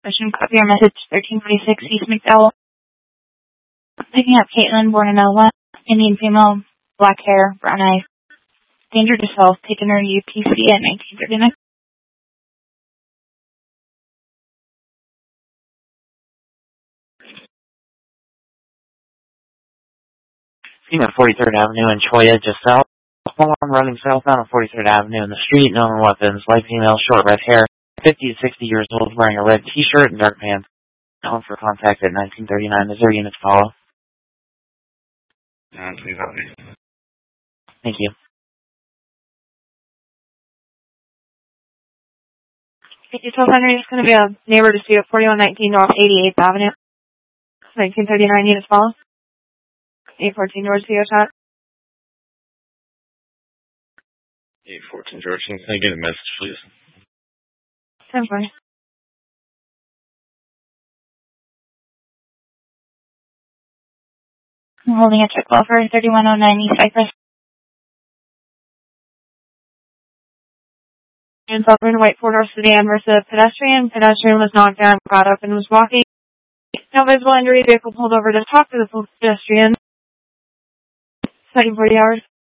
Question, copy your message, 1346 East McDowell. Picking up Caitlin, born in Iowa, Indian female, black hair, brown eyes. Danger to self, taken her UPC at 1939. Female 43rd Avenue in Cholla, just south. Alarm running southbound on 43rd Avenue in the street, known weapons, light female, short red hair, 50 to 60 years old, wearing a red t-shirt and dark pants. Home for contact at 1939. Is there a unit to follow? Please help me. Thank you. Okay, 1200 is going to be a neighbor dispute at 4119 North 88th Avenue. 1939 units follow. 814 George CO shot. 814 George, can I get a message, please? 10-4. I'm holding a check ball for 3109 East Cypress. Suburban white four-door sedan versus a pedestrian. Pedestrian was knocked down, got up, and was walking. No visible injury. Vehicle pulled over to talk to the pedestrian. 240 hours.